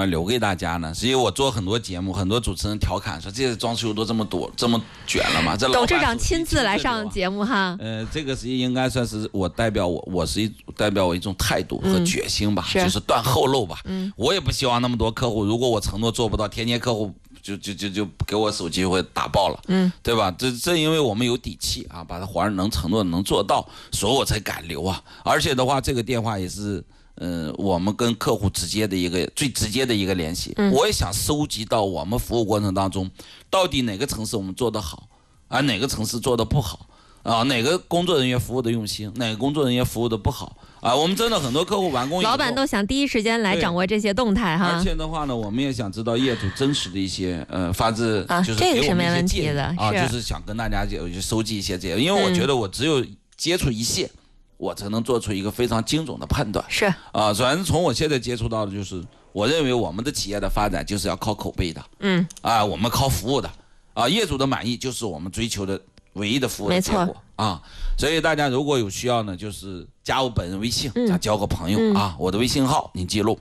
要留给大家呢？是因为我做很多节目，很多主持人调侃说这些装修都这么多这么卷了吗？这董事长亲自来上节目哈。 这个是应该算是我代表我一种态度和决心吧，就是断后路吧。我也不希望那么多客户，如果我承诺做不到，天天客户就给我手机会打爆了，对吧？这因为我们有底气啊，把它还能承诺能做到，所以我才敢留啊。而且的话，这个电话也是我们跟客户最直接的一个联系。我也想收集到我们服务过程当中，到底哪个城市我们做得好，哪个城市做得不好啊？哪个工作人员服务的用心，哪个工作人员服务的不好啊？我们真的很多客户完工以后， 老板都想第一时间来掌握这些动态哈。 而且的话呢，我们也想知道业主真实的一些发自就是给我们一些建议啊，就是想跟大家就收集一些这些，因为我觉得我只有接触一线，我才能做出一个非常精准的判断。 是啊，反正从我现在接触到的就是，我认为我们的企业的发展就是要靠口碑的，我们靠服务的，业主的满意就是我们追求的唯一的服务的结果啊。所以大家如果有需要呢，就是加我本人微信，交个朋友啊。我的微信号你记录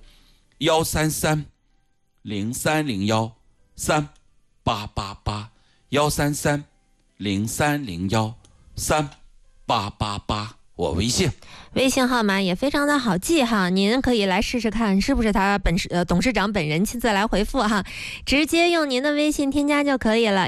133-0301-388，133-0301-3888，我微信号码也非常的好记哈，您可以来试试看是不是他董事长本人亲自来回复哈，直接用您的微信添加就可以了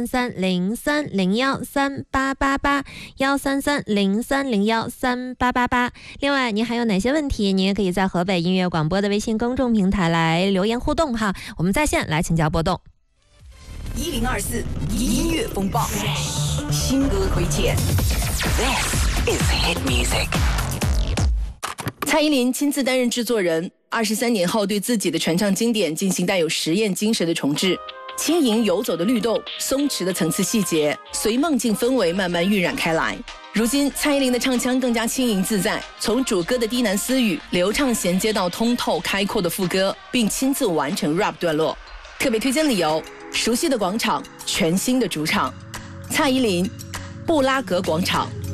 ，133-0301-3888，133-0301-3888。另外您还有哪些问题，您也可以在河北音乐广播的微信公众平台来留言互动哈，我们在线来请教波动。 1024音乐风暴，新歌推荐。This is hit music。蔡依林亲自担任制作人，23年后对自己的传唱经典进行带有实验精神的重制，轻盈游走的律动，松弛的层次细节，随梦境氛围慢慢晕染开来。如今蔡依林的唱腔更加轻盈自在，从主歌的低喃私语流畅衔接到通透开阔的副歌，并亲自完成 rap 段落。特别推荐理由：熟悉的广场，全新的主场，蔡依林布拉格广场。